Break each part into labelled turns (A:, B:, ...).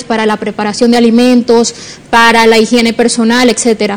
A: sociales para la preparación de alimentos, para la higiene personal, etcétera.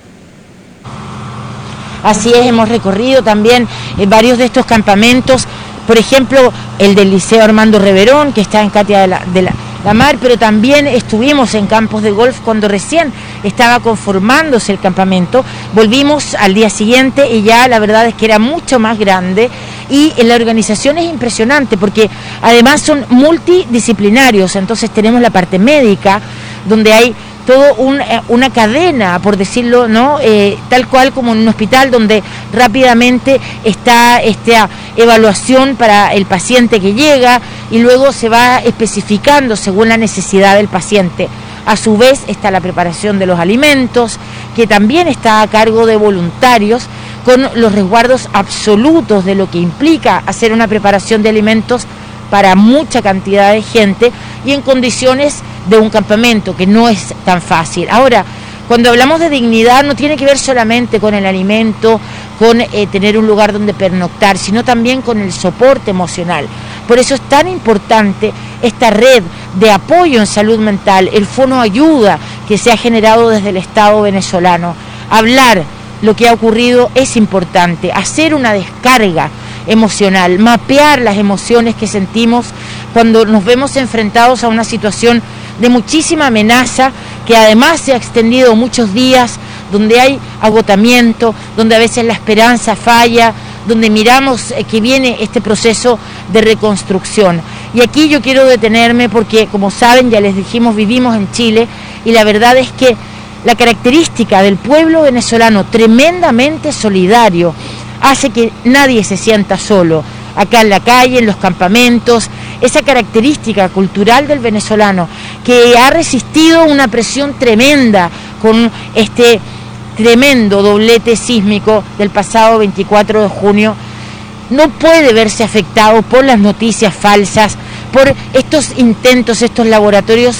B: Así es, hemos recorrido también varios de estos campamentos, por ejemplo, el del Liceo Armando Reverón, que está en Catia de la Mar, pero también estuvimos en campos de golf cuando recién estaba conformándose el campamento. Volvimos al día siguiente y ya la verdad es que era mucho más grande, y la organización es impresionante porque además son multidisciplinarios. Entonces tenemos la parte médica, donde hay todo una cadena, por decirlo, ¿no? Tal cual como en un hospital, donde rápidamente está esta evaluación para el paciente que llega y luego se va especificando según la necesidad del paciente. A su vez está la preparación de los alimentos, que también está a cargo de voluntarios, con los resguardos absolutos de lo que implica hacer una preparación de alimentos para mucha cantidad de gente y en condiciones de un campamento, que no es tan fácil. Ahora, cuando hablamos de dignidad, no tiene que ver solamente con el alimento, con tener un lugar donde pernoctar, sino también con el soporte emocional. Por eso es tan importante esta red de apoyo en salud mental, el Fono Ayuda que se ha generado desde el Estado venezolano. Hablar lo que ha ocurrido es importante, hacer una descarga emocional, mapear las emociones que sentimos cuando nos vemos enfrentados a una situación de muchísima amenaza, que además se ha extendido muchos días, donde hay agotamiento, donde a veces la esperanza falla, donde miramos que viene este proceso de reconstrucción. Y aquí yo quiero detenerme porque, como saben, ya les dijimos, vivimos en Chile, y la verdad es que la característica del pueblo venezolano, tremendamente solidario, hace que nadie se sienta solo, acá en la calle, en los campamentos. Esa característica cultural del venezolano, que ha resistido una presión tremenda con este tremendo doblete sísmico del pasado 24 de junio, no puede verse afectado por las noticias falsas, por estos intentos, estos laboratorios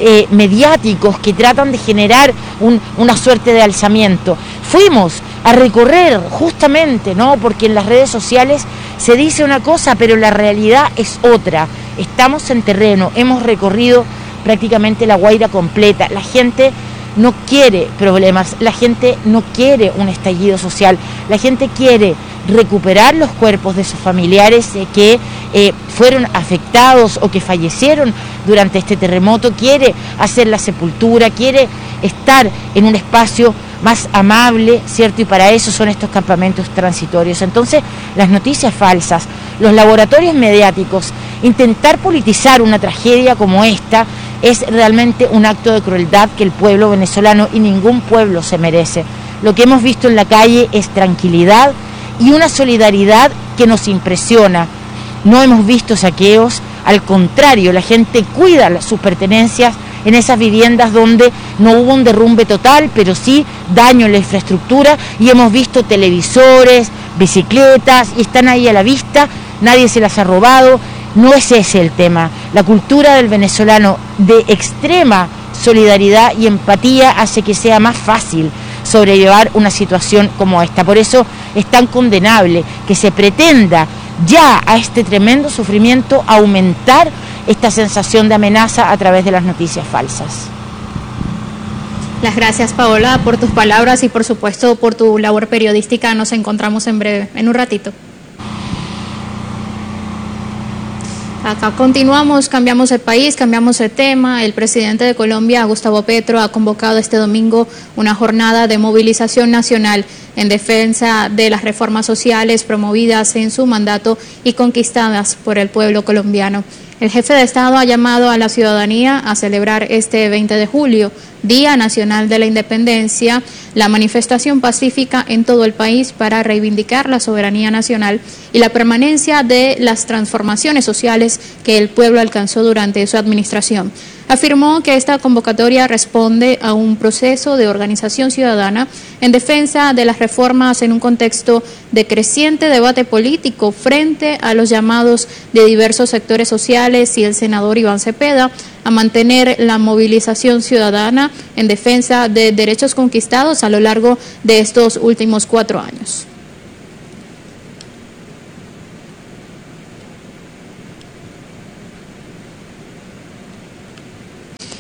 B: mediáticos que tratan de generar una suerte de alzamiento. Fuimos a recorrer justamente, ¿no? Porque en las redes sociales se dice una cosa, pero la realidad es otra. Estamos en terreno, hemos recorrido prácticamente La Guaira completa. La gente no quiere problemas, la gente no quiere un estallido social, la gente quiere recuperar los cuerpos de sus familiares que fueron afectados o que fallecieron durante este terremoto, quiere hacer la sepultura, quiere estar en un espacio más amable, ¿cierto? Y para eso son estos campamentos transitorios. Entonces, las noticias falsas, los laboratorios mediáticos, intentar politizar una tragedia como esta es realmente un acto de crueldad que el pueblo venezolano y ningún pueblo se merece. Lo que hemos visto en la calle es tranquilidad y una solidaridad que nos impresiona. No hemos visto saqueos, al contrario, la gente cuida sus pertenencias en esas viviendas donde no hubo un derrumbe total, pero sí daño en la infraestructura, y hemos visto televisores, bicicletas, y están ahí a la vista, nadie se las ha robado. No es ese el tema. La cultura del venezolano de extrema solidaridad y empatía hace que sea más fácil sobrellevar una situación como esta. Por eso es tan condenable que se pretenda ya a este tremendo sufrimiento aumentar esta sensación de amenaza a través de las noticias falsas.
A: Las gracias, Paola, por tus palabras y por supuesto por tu labor periodística. Nos encontramos en breve, en un ratito. Acá continuamos, cambiamos de país, cambiamos de tema. El presidente de Colombia, Gustavo Petro, ha convocado este domingo una jornada de movilización nacional en defensa de las reformas sociales promovidas en su mandato y conquistadas por el pueblo colombiano. El jefe de Estado ha llamado a la ciudadanía a celebrar este 20 de julio, Día Nacional de la Independencia, la manifestación pacífica en todo el país para reivindicar la soberanía nacional y la permanencia de las transformaciones sociales que el pueblo alcanzó durante su administración. Afirmó que esta convocatoria responde a un proceso de organización ciudadana en defensa de las reformas en un contexto de creciente debate político frente a los llamados de diversos sectores sociales y el senador Iván Cepeda a mantener la movilización ciudadana en defensa de derechos conquistados a lo largo de estos últimos 4 años.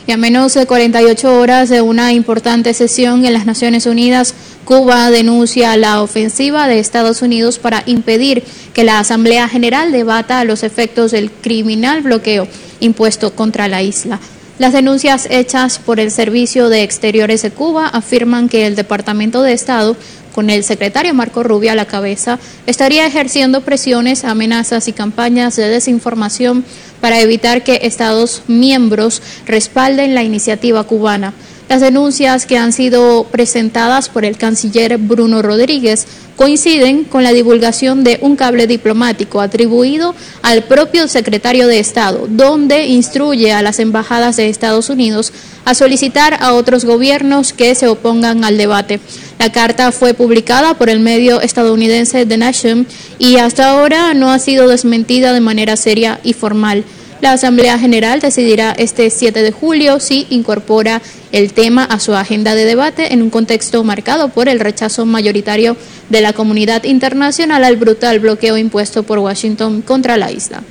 A: Y a menos de 48 horas de una importante sesión en las Naciones Unidas, Cuba denuncia la ofensiva de Estados Unidos para impedir que la Asamblea General debata los efectos del criminal bloqueo impuesto contra la isla. Las denuncias hechas por el Servicio de Exteriores de Cuba afirman que el Departamento de Estado, con el secretario Marco Rubio a la cabeza, estaría ejerciendo presiones, amenazas y campañas de desinformación para evitar que Estados miembros respalden la iniciativa cubana. Las denuncias que han sido presentadas por el canciller Bruno Rodríguez coinciden con la divulgación de un cable diplomático atribuido al propio secretario de Estado, donde instruye a las embajadas de Estados Unidos a solicitar a otros gobiernos que se opongan al debate. La carta fue publicada por el medio estadounidense The Nation y hasta ahora no ha sido desmentida de manera seria y formal. La Asamblea General decidirá este 7 de julio si incorpora el tema a su agenda de debate en un contexto marcado por el rechazo mayoritario de la comunidad internacional al brutal bloqueo impuesto por Washington contra la isla.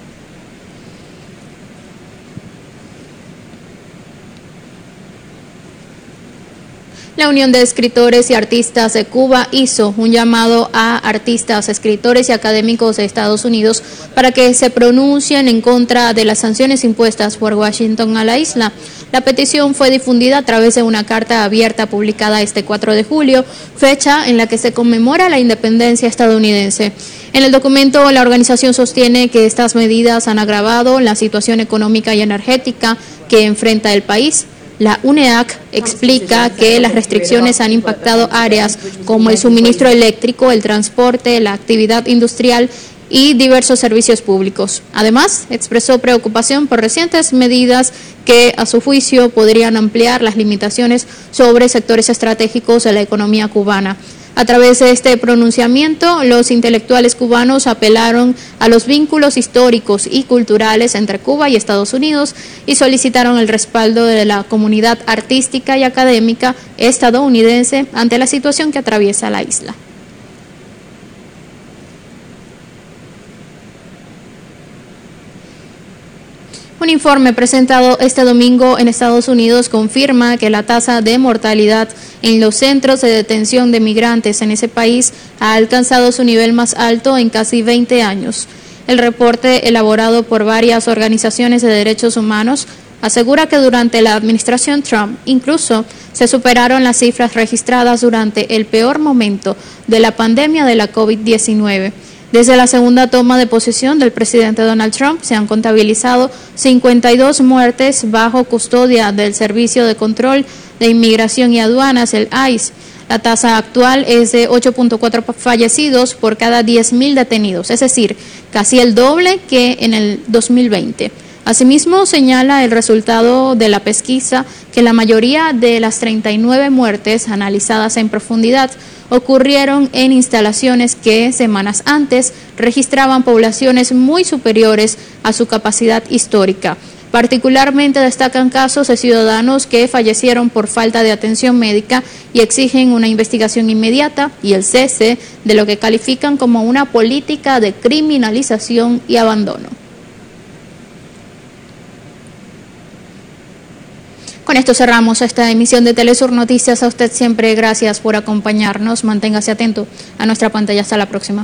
A: La Unión de Escritores y Artistas de Cuba hizo un llamado a artistas, escritores y académicos de Estados Unidos para que se pronuncien en contra de las sanciones impuestas por Washington a la isla. La petición fue difundida a través de una carta abierta publicada este 4 de julio, fecha en la que se conmemora la independencia estadounidense. En el documento, la organización sostiene que estas medidas han agravado la situación económica y energética que enfrenta el país. La UNEAC explica que las restricciones han impactado áreas como el suministro eléctrico, el transporte, la actividad industrial y diversos servicios públicos. Además, expresó preocupación por recientes medidas que, a su juicio, podrían ampliar las limitaciones sobre sectores estratégicos de la economía cubana. A través de este pronunciamiento, los intelectuales cubanos apelaron a los vínculos históricos y culturales entre Cuba y Estados Unidos y solicitaron el respaldo de la comunidad artística y académica estadounidense ante la situación que atraviesa la isla. Un informe presentado este domingo en Estados Unidos confirma que la tasa de mortalidad en los centros de detención de migrantes en ese país ha alcanzado su nivel más alto en casi 20 años. El reporte, elaborado por varias organizaciones de derechos humanos, asegura que durante la administración Trump incluso se superaron las cifras registradas durante el peor momento de la pandemia de la COVID-19. Desde la segunda toma de posesión del presidente Donald Trump se han contabilizado 52 muertes bajo custodia del Servicio de Control de Inmigración y Aduanas, el ICE. La tasa actual es de 8.4 fallecidos por cada 10.000 detenidos, es decir, casi el doble que en el 2020. Asimismo, señala el resultado de la pesquisa que la mayoría de las 39 muertes analizadas en profundidad ocurrieron en instalaciones que semanas antes registraban poblaciones muy superiores a su capacidad histórica. Particularmente destacan casos de ciudadanos que fallecieron por falta de atención médica y exigen una investigación inmediata y el cese de lo que califican como una política de criminalización y abandono. Con esto cerramos esta emisión de Telesur Noticias. A usted siempre gracias por acompañarnos. Manténgase atento a nuestra pantalla. Hasta la próxima.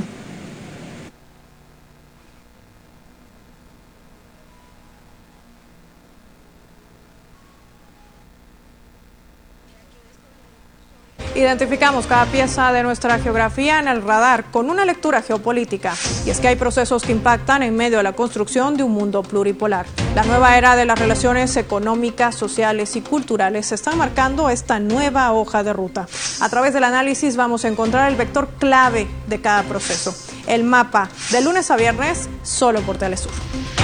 C: Identificamos cada pieza de nuestra geografía en el radar con una lectura geopolítica. Y es que hay procesos que impactan en medio de la construcción de un mundo pluripolar. La nueva era de las relaciones económicas, sociales y culturales están marcando esta nueva hoja de ruta. A través del análisis vamos a encontrar el vector clave de cada proceso. El mapa de lunes a viernes solo por Telesur.